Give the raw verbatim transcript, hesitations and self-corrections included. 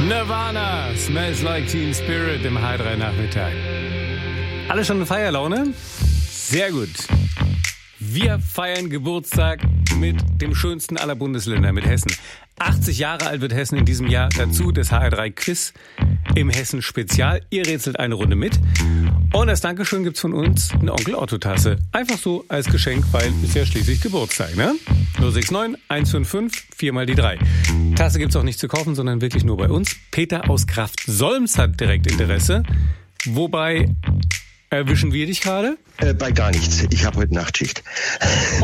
Nirvana, Smells Like Teen Spirit im H drei Nachmittag. Alle schon in Feierlaune? Sehr gut. Wir feiern Geburtstag mit dem schönsten aller Bundesländer, mit Hessen. achtzig Jahre alt wird Hessen in diesem Jahr. Dazu das H R drei Quiz im Hessen Spezial. Ihr rätselt eine Runde mit. Und als Dankeschön gibt's von uns eine Onkel Otto Tasse. Einfach so als Geschenk, weil ist ja schließlich Geburtstag, ne? null sechs neun, eins fünf fünf, vier mal die drei. Tasse gibt's auch nicht zu kaufen, sondern wirklich nur bei uns. Peter aus Kraft-Solms hat direkt Interesse. Wobei erwischen wir dich gerade? Äh, bei gar nichts. Ich habe heute Nachtschicht.